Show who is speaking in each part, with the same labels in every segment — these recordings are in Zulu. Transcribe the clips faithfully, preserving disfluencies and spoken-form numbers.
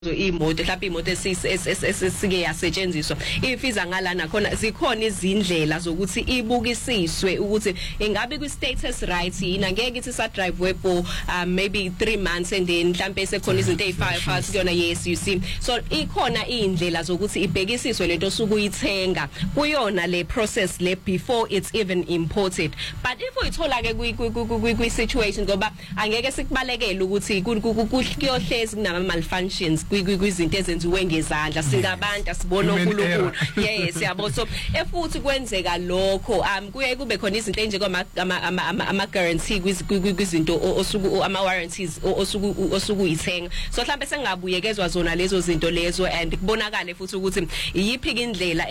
Speaker 1: imoto mhlawumbe imoto esike yasetshenziswa ifiza ngalana khona zikhona izindlela zokuthi ibukisiswe ukuthi ingabe ku status right yina ngeke ithi sa drive for um, maybe three months and then mhlawumbe sekhona izinto ezifayo kuyona yes you see so ikhona indlela zokuthi ibhekisiswe lento osuku uyithenga kuyona le process le before it's even imported but if uyithola ke kwi situation ngoba angeke sikubalekele ukuthi kuyohlezi kunama malfunctions kwizinto ezenziwe ngezandla singabantu sibona uNkulunkulu yes yabo so efuthi kwenzeka lokho um kuye kube khona izinto enje kwama ama guarantee kwizinto osuku ama warranties osuku osuku uyithenga so mhlawumbe sengabuyekezwa zona lezo zinto lezo and kubonakala futhi ukuthi iyiphi indlela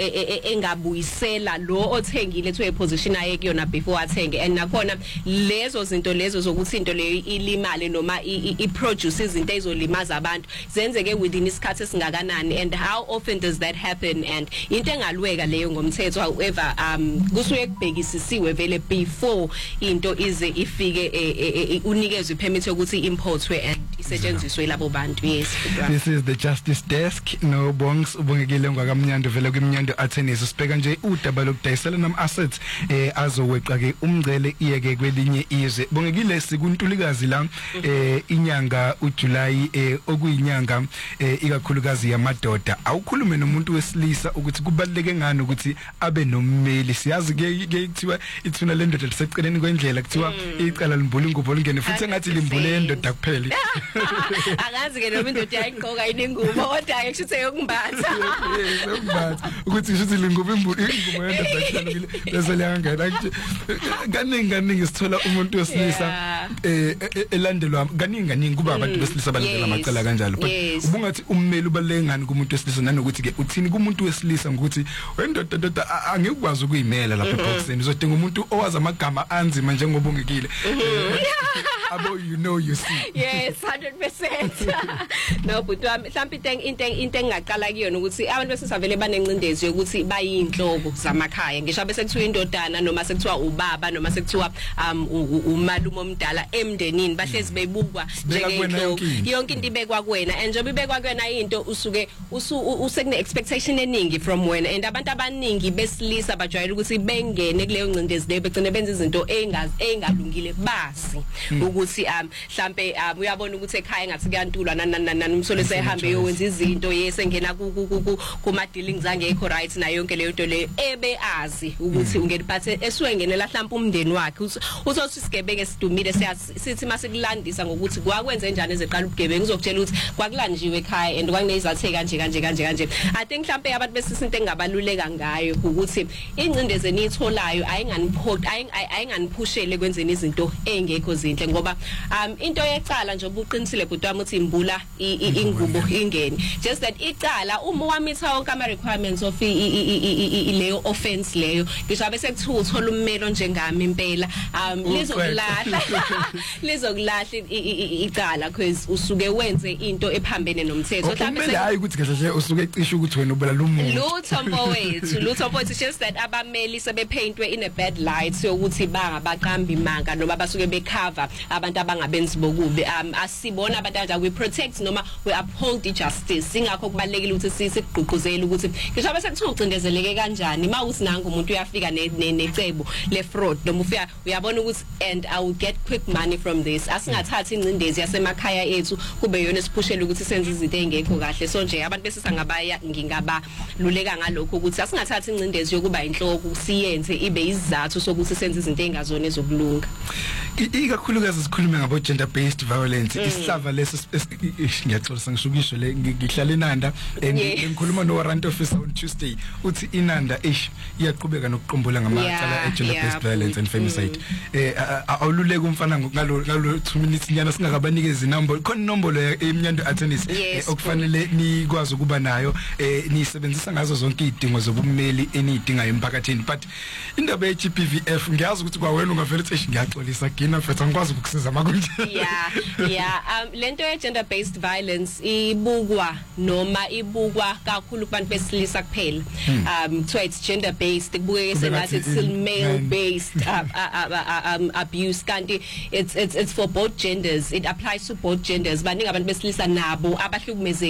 Speaker 1: engabuyisela lo othengile to a position aye kuyona before athenge and nakhona lezo zinto lezo zokuthi into leyo ilimale noma i produce izinto ezolimaza abantu zenzeke within isikhathi esingakanani and how often does that happen and into engalweka leyo ngomthetho however um kusuke kubhekisisiwe vele before into ize ifike unikezwe permit ukuthi importwe and isetshenziswe labo bantu yes
Speaker 2: this is the justice desk no bongs ubongekile ngwakamnyando vele kwimnyando attorneys sibheka nje udaba lokudayisela nam assets eh azoweqa ke umngcele iyeke kwelinye izwe bongekile sikuntulikazi la eh inyanga uJuly eh okuyinyanga eh ikakhulukazi yamadoda awukhulume nomuntu wesilisa ukuthi kubaleke ngani ukuthi abe nommeli siyazi ke kuthiwa ithuna lendoda liseceleni kwendlela kuthiwa icala limbula ingubo lingene futhi engathi limbule endoda kuphela
Speaker 1: akazi ke noma indoda yayigqoka inengubo kodwa ayeshuthi yokumbatha
Speaker 2: yokumbatha ukuthi shuthi lingubo ingubo endoda kuphela bese liyangena kaningi kaningi sithola umuntu wesilisa eh elandelwa kaningi kaningi kuba abantu besilisa abalandela amacala kanjalo but ubungathi ummeli ubaleke ngani kumuntu wesilisa nanokuthi ke uthini kumuntu wesilisa ngokuthi wendoda ndoda angekwazi ukuyimela lapha eboxeni uzodinga umuntu owazi amagama anzima njengoba ungekile abo you know you see
Speaker 1: yes one hundred percent no but mhlawumbe into into engaqala kuyona ukuthi abantu besilisa vele banencindezi yokuthi bayinhloko zamakhaya ngisho bese kuthiwa indodana noma sekuthiwa ubaba noma sekuthiwa um umalume omdala emndenini bahlezi bebukwa njengenhloko yonke into ibekwa kuwena and njengoba ibekwa kuwena into usuke usekune expectation eningi from wena and abantu abaningi besilisa bajwayele ukuthi bengene kuleyo ncindezi leyo begcine benza izinto engazi engalungile basi ukuthi um mhlambe uyabona ukuthi ekhaya ngathi kuyantulwa nanani umsolo sehambe yowenza izinto yesengena kuma dealings angekho right na yonke leyo nto leyo ebe azi ukuthi ungene but esuke ngenela mhlambe umndeni wakhe uzothi sigebeke sidumile sithi masikulandisa ngokuthi kwakwenze njani ezeqala ubugebengu uzokutshela ukuthi kwakulanjiwe ekhaya and kwakunezathe kanje kanje kanje kanje I think mhlambe abantu besisinto engabaluleka ngayo ukuthi incindeze enitholayo ayinganiphoqi ayinganiphushele kwenzeni izinto engekho zinhle ngoba um into yecala nje obuqinisile but wami uthi imbula ingubo ingene just that icala uma wamitha wonke ama requirements of leyo offense leyo ngisho bese kuthiwa uthola ummelo njengami impela um lizokulahla lizokulahla icala because usuke wenze into ephambene nomthetho
Speaker 2: mhlawumbe hayi ukuthi kahle usuke ecisha ukuthi wena ubulala umuntu
Speaker 1: luthombo wethu luthombo wethu just that abameli sebepaintwe in a bad light so ukuthi bangabaqamba imanga noma basuke becover abantu abangabenzi bokubi um asibona abantu anja we protect noma we uphold the justice singakho kubalekile ukuthi sisigqugquzele ukuthi ngisho bese kuthiwa ucindezeleke kanjani mawuthi nangu umuntu uyafika necebo le fraud noma ufika uyabona ukuthi and I will get quick money from this asingathathi incindezi yasemakhaya ethu kube yona siphushela ukuthi senze izinto engekho kahle so nje abantu besisa ngabaya ngingabaluleka ngalokho ukuthi asingathathi incindezi yokuba inhloko siyenze ibe izathu sokuthi senze izinto engazona ezokulunga
Speaker 2: ikakhulukazi sikhulume ngabo gender based violence isihlava leso ngiyaxolisa ngishukisho le ngihlala eNanda ngikhuluma no warrant officer on Tuesday uthi iNanda ish iyaqhubeka nokuqombola ngamacala e gender based violence and femicide eh awululeke umfana ngalo ngalo two minutes nyana singakabanikeza inombolo khona inombolo emnyando attorneys okufanele nikwazi ukuba nayo eh nisebenzisa ngazo zonke idingo zobummeli enidinga emphakathini but indaba ye G B V F ngiyazi ukuthi kwawena ungavele ethi ngiyaxolisa gina mfethu angikwazi ukukusiza makunje
Speaker 1: yeah yeah um lento ye gender based violence ibukwa noma ibukwa kakhulu kubantu besilisa kuphela um so it's gender based kubuke sengathi it's still male based uh, uh, uh, um, abuse kanti it's it's it's for both genders, it applies to both genders. Baningi abantu besilisa nabo abahlukumeze